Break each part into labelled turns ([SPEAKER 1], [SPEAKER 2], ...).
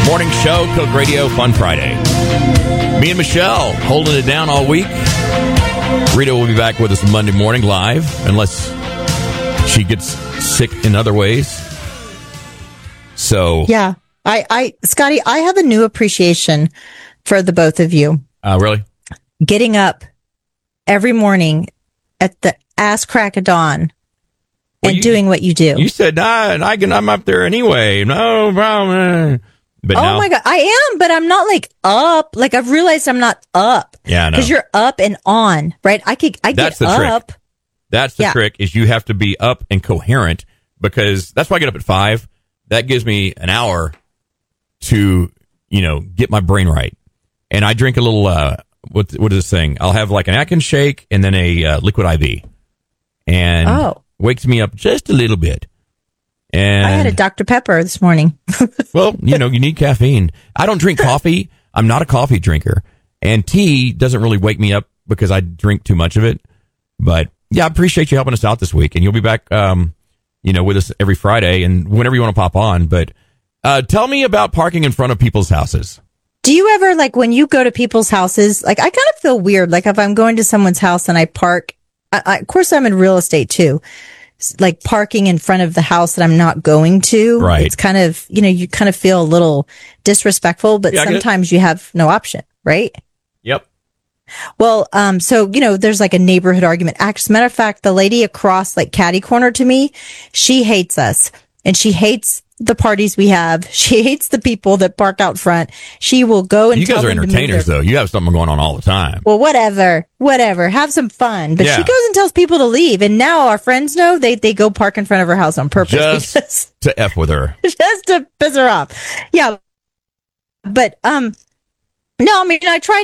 [SPEAKER 1] Morning show, Coke Radio, Fun Friday. Me and Michelle holding it down all week. Rita will be back with us Monday morning live, unless she gets sick in other ways. So
[SPEAKER 2] yeah, Scotty, I have a new appreciation for the both of you.
[SPEAKER 1] Really?
[SPEAKER 2] Getting up every morning at the ass crack of dawn and doing what you do.
[SPEAKER 1] You said, I'm up there anyway. No problem. But
[SPEAKER 2] oh my God, I am, but I'm not like up. Like I've realized I'm not up.
[SPEAKER 1] Yeah,
[SPEAKER 2] because you're up and on, right? I
[SPEAKER 1] That's
[SPEAKER 2] get
[SPEAKER 1] the
[SPEAKER 2] up.
[SPEAKER 1] Trick. That's the trick is you have to be up and coherent, because that's why I get up at 5. That gives me an hour to, get my brain right. And I drink a little, what is this thing? I'll have like an Atkins shake and then a liquid IV. And wakes me up just a little bit. And
[SPEAKER 2] I had a Dr. Pepper this morning.
[SPEAKER 1] Well, you need caffeine. I don't drink coffee. I'm not a coffee drinker. And tea doesn't really wake me up because I drink too much of it. But yeah, I appreciate you helping us out this week. And you'll be back, with us every Friday and whenever you want to pop on. But tell me about parking in front of people's houses.
[SPEAKER 2] Do you ever, like, when you go to people's houses, like, I kind of feel weird. Like, if I'm going to someone's house and I park, of course, I'm in real estate too. Like parking in front of the house that I'm not going to.
[SPEAKER 1] Right.
[SPEAKER 2] It's kind of, you kind of feel a little disrespectful, but sometimes you have no option, right?
[SPEAKER 1] Yep.
[SPEAKER 2] Well, so, there's like a neighborhood argument. As a matter of fact, the lady across like catty corner to me, she hates us and she hates the parties we have. She hates the people that park out front. She will go and
[SPEAKER 1] you guys are entertainers though. You have something going on all the time.
[SPEAKER 2] Well, whatever. Have some fun. But she goes and tells people to leave. And now our friends know they go park in front of her house on purpose.
[SPEAKER 1] Just to F with her.
[SPEAKER 2] Just to piss her off. Yeah. But, no, I mean, I try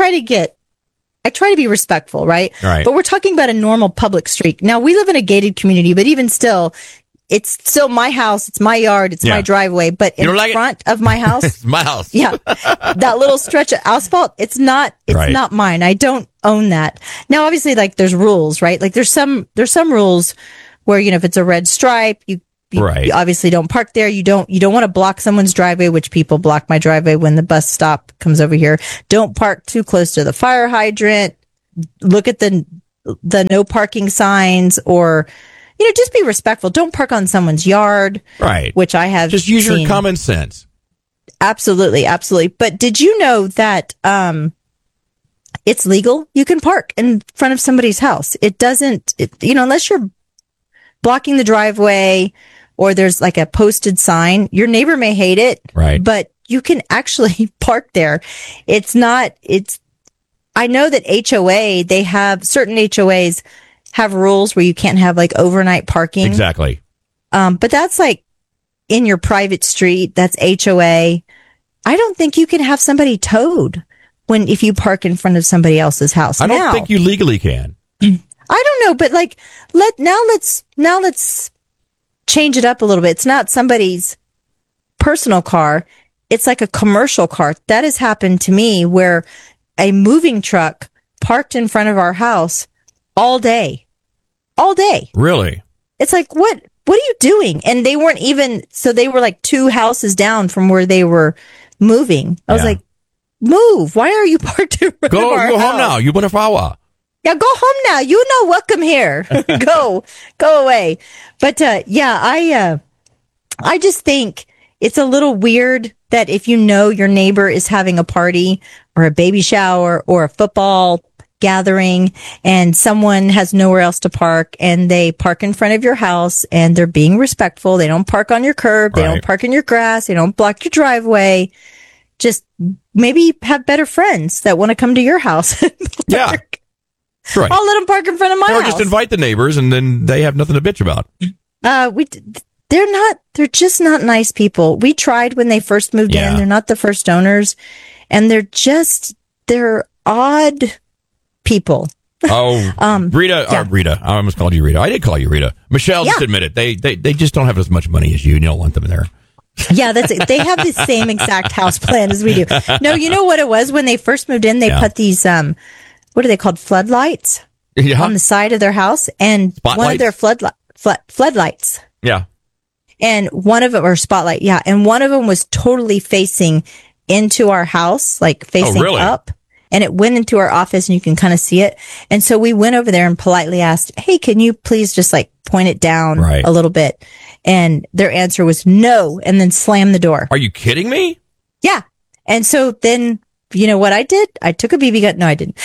[SPEAKER 2] to be respectful, right?
[SPEAKER 1] Right.
[SPEAKER 2] But we're talking about a normal public street. Now, we live in a gated community, but even still, it's still my house. It's my yard. It's my driveway. But in front of my house,
[SPEAKER 1] it's my house.
[SPEAKER 2] Yeah, that little stretch of asphalt, it's not mine. I don't own that. Now, obviously, like there's rules, right? Like there's some rules where, if it's a red stripe, you obviously don't park there. You don't want to block someone's driveway, which people block my driveway when the bus stop comes over here. Don't park too close to the fire hydrant. Look at the no parking signs, or just be respectful. Don't park on someone's yard.
[SPEAKER 1] Right.
[SPEAKER 2] Which I have
[SPEAKER 1] just use your common sense.
[SPEAKER 2] Absolutely. But did you know that it's legal? You can park in front of somebody's house. It doesn't, unless you're blocking the driveway or there's like a posted sign, your neighbor may hate it.
[SPEAKER 1] Right.
[SPEAKER 2] But you can actually park there. I know that certain HOAs have rules where you can't have like overnight parking.
[SPEAKER 1] Exactly.
[SPEAKER 2] But that's like in your private street. That's HOA. I don't think you can have somebody towed if you park in front of somebody else's house.
[SPEAKER 1] I don't think you legally can.
[SPEAKER 2] I don't know, but like let's change it up a little bit. It's not somebody's personal car. It's like a commercial car. That has happened to me where a moving truck parked in front of our house all day.
[SPEAKER 1] Really?
[SPEAKER 2] It's like, what are you doing? And they weren't they were like 2 houses down from where they were moving. I was like, move. Why are you parked in front of our house?
[SPEAKER 1] Go home now. You want a flower.
[SPEAKER 2] Yeah, go home now. Welcome here. Go away. But, I just think it's a little weird that if your neighbor is having a party or a baby shower or a football gathering and someone has nowhere else to park and they park in front of your house and they're being respectful. They don't park on your curb. They don't park in your grass. They don't block your driveway. Just maybe have better friends that want to come to your house.
[SPEAKER 1] Yeah. That's right.
[SPEAKER 2] I'll let them park in front of my house.
[SPEAKER 1] Or just invite the neighbors and then they have nothing to bitch about.
[SPEAKER 2] They're just not nice people. We tried when they first moved in. They're not the first owners and they're odd people.
[SPEAKER 1] Oh, Rita. I almost called you Rita. I did call you Rita. Michelle, just admit it. They just don't have as much money as you. You don't want them there.
[SPEAKER 2] Yeah, that's it. They have the same exact house plan as we do. No, you know what it was? When they first moved in, they put these, what are they called? Floodlights on the side of their house. And
[SPEAKER 1] Spotlights?
[SPEAKER 2] One of their floodlights.
[SPEAKER 1] Yeah.
[SPEAKER 2] and one of them, or spotlight, yeah, and one of them was totally facing into our house, like facing
[SPEAKER 1] really?
[SPEAKER 2] up, and it went into our office, and you can kind of see it. And so we went over there and politely asked, "Hey, can you please just like point it down
[SPEAKER 1] Right.
[SPEAKER 2] a little bit?" And their answer was no, and then slammed the door.
[SPEAKER 1] Are you kidding me?
[SPEAKER 2] Yeah. And so then, you know what I did? I took a BB gun. No, I didn't.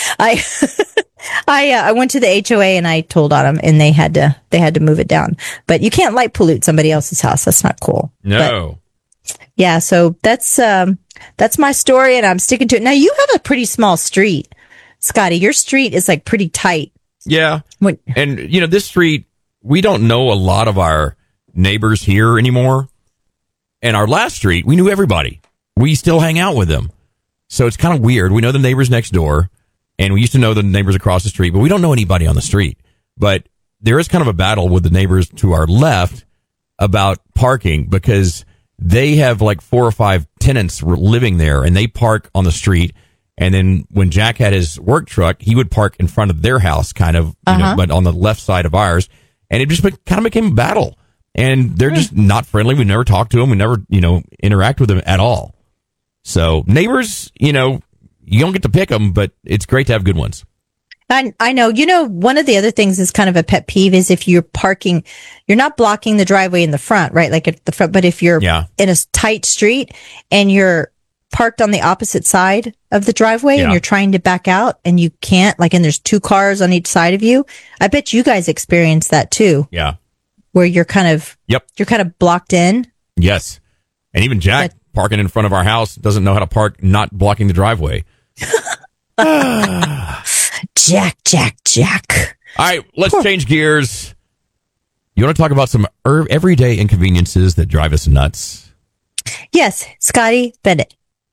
[SPEAKER 2] I went to the HOA and I told on them, and they had to move it down. But you can't light pollute somebody else's house. That's not cool.
[SPEAKER 1] No.
[SPEAKER 2] But, yeah. So that's my story, and I'm sticking to it. Now you have a pretty small street, Scotty. Your street is like pretty tight.
[SPEAKER 1] Yeah.
[SPEAKER 2] When,
[SPEAKER 1] And, this street, we don't know a lot of our neighbors here anymore. And our last street, we knew everybody. We still hang out with them. So it's kind of weird. We know the neighbors next door, and we used to know the neighbors across the street, but we don't know anybody on the street. But there is kind of a battle with the neighbors to our left about parking, because they have like 4 or 5 tenants living there, and they park on the street. And then when Jack had his work truck, he would park in front of their house, kind of, but on the left side of ours. And it just kind of became a battle. And they're just not friendly. We never talk to them. We never, interact with them at all. So neighbors, you don't get to pick them, but it's great to have good ones.
[SPEAKER 2] I know. One of the other things is kind of a pet peeve is if you're parking, you're not blocking the driveway in the front, right? Like at the front, but if you're in a tight street and you're parked on the opposite side of the driveway and you're trying to back out and you can't, and there's 2 cars on each side of you. I bet you guys experience that too.
[SPEAKER 1] Yeah.
[SPEAKER 2] Where you're kind of, you're kind of blocked in.
[SPEAKER 1] Yes. And even Jack parking in front of our house doesn't know how to park, not blocking the driveway.
[SPEAKER 2] Jack.
[SPEAKER 1] All right, let's change gears. You want to talk about some everyday inconveniences that drive us nuts?
[SPEAKER 2] Yes, Scotty Bennett.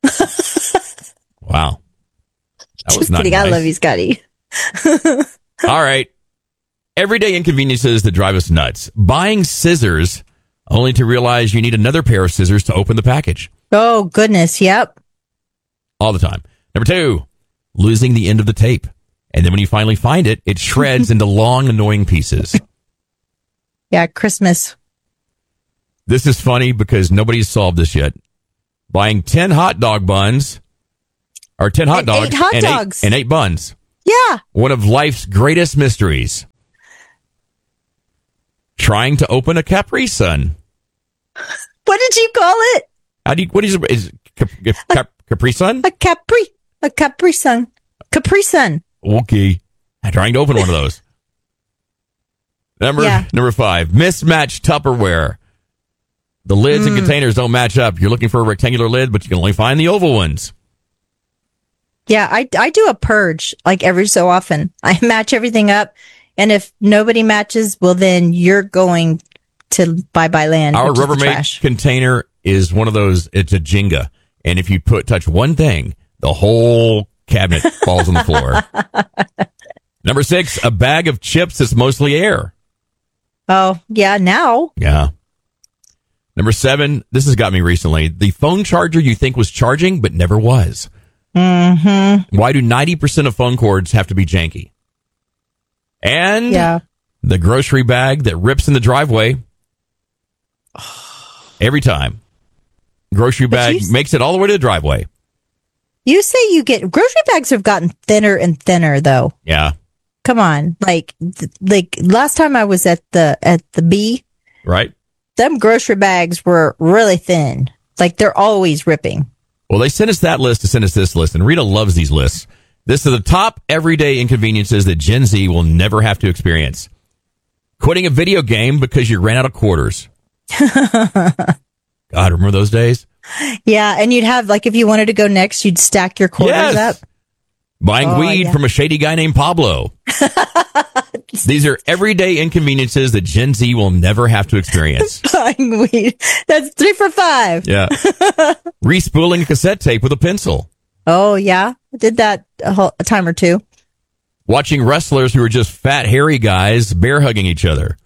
[SPEAKER 1] Wow. That was
[SPEAKER 2] Just
[SPEAKER 1] not
[SPEAKER 2] kidding.
[SPEAKER 1] nice.
[SPEAKER 2] I love you, Scotty.
[SPEAKER 1] All right. Everyday inconveniences that drive us nuts. Buying scissors only to realize you need another pair of scissors to open the package.
[SPEAKER 2] Oh, goodness. Yep.
[SPEAKER 1] All the time. Number 2, losing the end of the tape. And then when you finally find it, it shreds into long, annoying pieces.
[SPEAKER 2] Yeah, Christmas.
[SPEAKER 1] This is funny because nobody's solved this yet. Buying 10 hot dog buns, or 10 hot dogs,
[SPEAKER 2] 8 hot dogs.
[SPEAKER 1] And 8 buns.
[SPEAKER 2] Yeah.
[SPEAKER 1] One of life's greatest mysteries. Trying to open a Capri Sun.
[SPEAKER 2] What did you call it?
[SPEAKER 1] What is Capri Sun?
[SPEAKER 2] A Capri Sun. Capri Sun.
[SPEAKER 1] Okay. I'm trying to open one of those. Number 5, mismatched Tupperware. The lids and containers don't match up. You're looking for a rectangular lid, but you can only find the oval ones.
[SPEAKER 2] Yeah, I do a purge like every so often. I match everything up, and if nobody matches, well, then you're going to bye-bye land.
[SPEAKER 1] Our
[SPEAKER 2] which is the
[SPEAKER 1] Rubbermaid
[SPEAKER 2] trash.
[SPEAKER 1] container is one of those, it's a Jenga. And if you touch one thing, the whole cabinet falls on the floor. Number 6, a bag of chips that's mostly air.
[SPEAKER 2] Oh, yeah, now.
[SPEAKER 1] Yeah. Number 7, this has got me recently. The phone charger you think was charging, but never was.
[SPEAKER 2] Mm-hmm.
[SPEAKER 1] Why do 90% of phone cords have to be janky? And the grocery bag that rips in the driveway. Every time. Grocery bag makes it all the way to the driveway.
[SPEAKER 2] You say grocery bags have gotten thinner and thinner, though.
[SPEAKER 1] Yeah.
[SPEAKER 2] Come on. Like last time I was at the B.
[SPEAKER 1] Right.
[SPEAKER 2] Them grocery bags were really thin. Like they're always ripping.
[SPEAKER 1] Well, they sent us that list to send us this list, and Rita loves these lists. This is the top everyday inconveniences that Gen Z will never have to experience. Quitting a video game because you ran out of quarters. God, remember those days?
[SPEAKER 2] Yeah, and you'd have, if you wanted to go next, you'd stack your quarters up.
[SPEAKER 1] Buying weed from a shady guy named Pablo. These are everyday inconveniences that Gen Z will never have to experience.
[SPEAKER 2] Buying weed. That's 3 for 5.
[SPEAKER 1] Yeah. Respooling a cassette tape with a pencil.
[SPEAKER 2] Oh, yeah. I did that a time or two.
[SPEAKER 1] Watching wrestlers who are just fat, hairy guys bear hugging each other.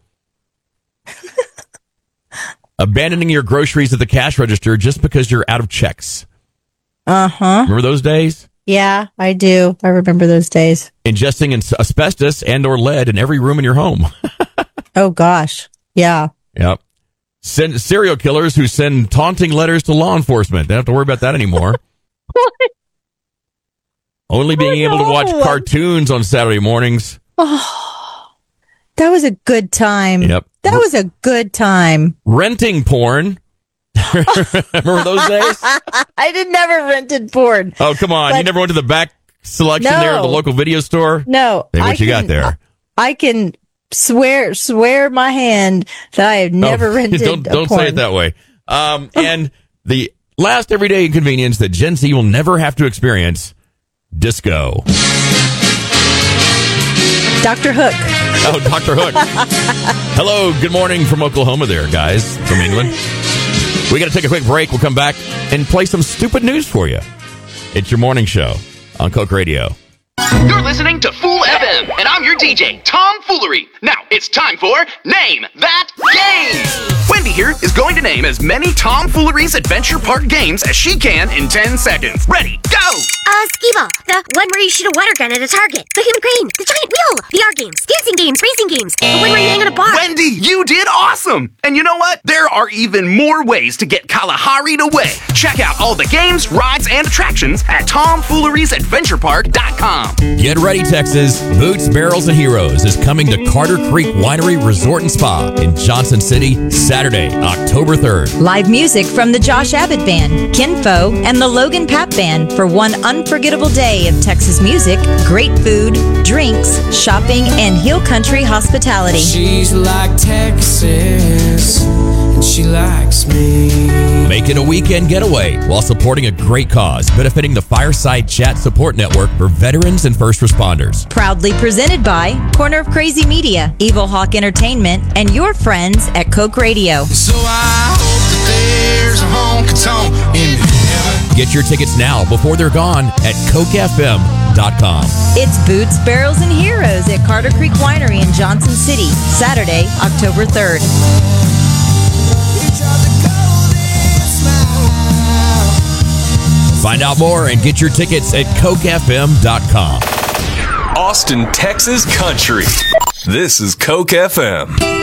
[SPEAKER 1] Abandoning your groceries at the cash register just because you're out of checks.
[SPEAKER 2] Uh-huh.
[SPEAKER 1] Remember those days?
[SPEAKER 2] Yeah, I do. I remember those days.
[SPEAKER 1] Ingesting asbestos and or lead in every room in your home.
[SPEAKER 2] Oh, gosh. Yeah.
[SPEAKER 1] Yep. serial killers who send taunting letters to law enforcement. They don't have to worry about that anymore. Only being able to watch cartoons on Saturday mornings.
[SPEAKER 2] Oh, that was a good time.
[SPEAKER 1] Yep.
[SPEAKER 2] That was a good time.
[SPEAKER 1] Renting porn. Remember those days?
[SPEAKER 2] I never rented porn.
[SPEAKER 1] Oh, come on. You never went to the back selection there at the local video store?
[SPEAKER 2] No.
[SPEAKER 1] Hey, what you got there?
[SPEAKER 2] I can swear my hand that I have never rented
[SPEAKER 1] Don't
[SPEAKER 2] porn.
[SPEAKER 1] say it that way. And the last everyday inconvenience that Gen Z will never have to experience, disco.
[SPEAKER 2] Dr. Hook.
[SPEAKER 1] Oh, Dr. Hook. Hello, good morning from Oklahoma there, guys, from England. We got to take a quick break. We'll come back and play some stupid news for you. It's your morning show on Coke Radio.
[SPEAKER 3] You're listening to Fool FM, and I'm your DJ, Tom Foolery. Now, it's time for Name That Game! Wendy here is going to name as many Tom Foolery's Adventure Park games as she can in 10 seconds. Ready, go!
[SPEAKER 4] Skee-Ball, the one where you shoot a water gun at a target, the human crane, the giant wheel, VR games, dancing games, racing games, the one where you hang on a bar.
[SPEAKER 3] Wendy, you did awesome! And you know what? There are even more ways to get Kalahari'd away. Check out all the games, rides, and attractions at TomFoolery'sAdventurePark.com.
[SPEAKER 1] Get ready, Texas. Boots, Barrels, and Heroes is coming to Carter Creek Winery Resort and Spa in Johnson City, Saturday, October 3rd.
[SPEAKER 2] Live music from the Josh Abbott Band, Kinfo, and the Logan Pap Band for one unforgettable day of Texas music, great food, drinks, shopping, and hill country hospitality.
[SPEAKER 5] She's like Texas, and she likes me.
[SPEAKER 1] Make it a weekend getaway while supporting a great cause, benefiting the Fireside Chat Support Network for veterans and first responders.
[SPEAKER 2] Proudly presented by Corner of Crazy Media, Evil Hawk Entertainment, and your friends at Coke Radio.
[SPEAKER 5] So I hope that there's a honky-tonk in heaven.
[SPEAKER 1] Get your tickets now before they're gone at CokeFM.com.
[SPEAKER 2] It's Boots, Barrels, and Heroes at Carter Creek Winery in Johnson City, Saturday, October 3rd.
[SPEAKER 1] Find out more and get your tickets at CokeFM.com.
[SPEAKER 6] Austin, Texas country. This is Coke FM.